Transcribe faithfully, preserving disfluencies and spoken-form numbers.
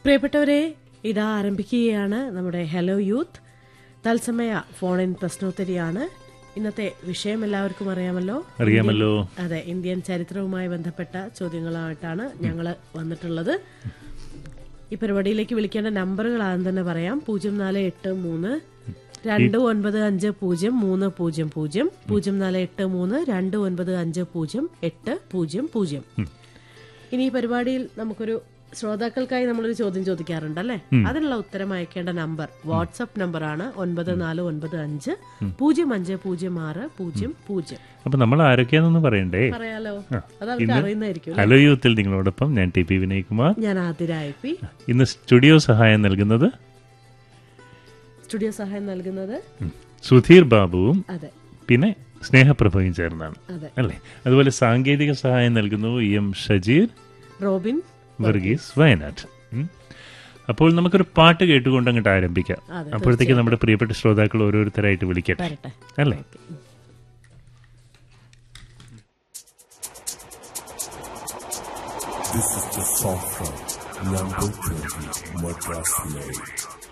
പ്രിയപ്പെട്ടവരെ, ഇതാ ആരംഭിക്കുകയാണ് നമ്മുടെ ഹലോ യൂത്ത് തത്സമയ ഫോൺ ഇൻ പ്രശ്നോത്തരിയാണ്. ഇന്നത്തെ വിഷയം എല്ലാവർക്കും അറിയാമല്ലോ അറിയാമല്ലോ അതെ, ഇന്ത്യൻ ചരിത്രവുമായി ബന്ധപ്പെട്ട ചോദ്യങ്ങളായിട്ടാണ് ഞങ്ങൾ വന്നിട്ടുള്ളത്. ഈ പരിപാടിയിലേക്ക് വിളിക്കേണ്ട നമ്പറുകൾ ആദ്യം തന്നെ പറയാം. പൂജ്യം നാല് എട്ട് മൂന്ന് രണ്ട് ഒൻപത് അഞ്ച് പൂജ്യം മൂന്ന് പൂജ്യം പൂജ്യം പൂജ്യം നാല് എട്ട് മൂന്ന് രണ്ട് ഒൻപത് അഞ്ച് പൂജ്യം എട്ട് പൂജ്യം പൂജ്യം. ഇനി ഈ പരിപാടിയിൽ നമുക്കൊരു ശ്രോതാക്കൾക്കായി നമ്മളൊരു ചോദ്യം ചോദിക്കാറുണ്ട് അല്ലേ? അതിനുള്ള ഉത്തരം അയക്കേണ്ട നമ്പർ വാട്സ്ആപ്പ് നമ്പറാണ് ഒൻപത് നാല് ഒൻപത് അഞ്ച് പൂജ്യം അഞ്ച് പൂജ്യം ആറ് പൂജ്യം പൂജ്യം. അപ്പൊ നമ്മൾ ആരൊക്കെയാണെന്ന് പറയണ്ടേ? പറയാലോ, അതവർക്ക് അറിയുന്നതായിരിക്കും. ഹലോ യൂത്തിൽ നിങ്ങളോടൊപ്പം ഞാൻ ടി പി വിനയ്കുമാർ, ഞാൻ ആതിര ഐ പി. ഇന്ന് സ്റ്റുഡിയോ സഹായം നൽകുന്നത് സ്റ്റുഡിയോ സഹായം നൽകുന്നത് സുധീർ ബാബുവും അതെ പിന്നെ സ്നേഹപ്രഭയും ചേർന്നാണ് അതെ അല്ലേ. അതുപോലെ സാങ്കേതിക സഹായം നൽകുന്നു E M Shajeer, Robin Varghese Wayanad. അപ്പോൾ നമുക്കൊരു പാട്ട് കേട്ടുകൊണ്ട് അങ്ങോട്ട് ആരംഭിക്കാം. അപ്പോഴത്തേക്ക് നമ്മുടെ പ്രിയപ്പെട്ട ശ്രോതാക്കൾ ഓരോരുത്തരായിട്ട് വിളിക്കട്ടെ അല്ലേ. This is the song from number twenty Madras Lake.